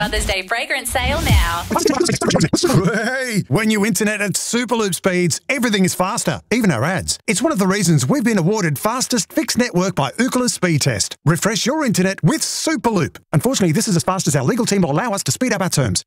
Mother's Day fragrance sale now. Hey, when you internet at Superloop speeds, everything is faster, even our ads. It's one of the reasons we've been awarded fastest fixed network by Ookla Speed Test. Refresh your internet with Superloop. Unfortunately, this is as fast as our legal team will allow us to speed up our terms.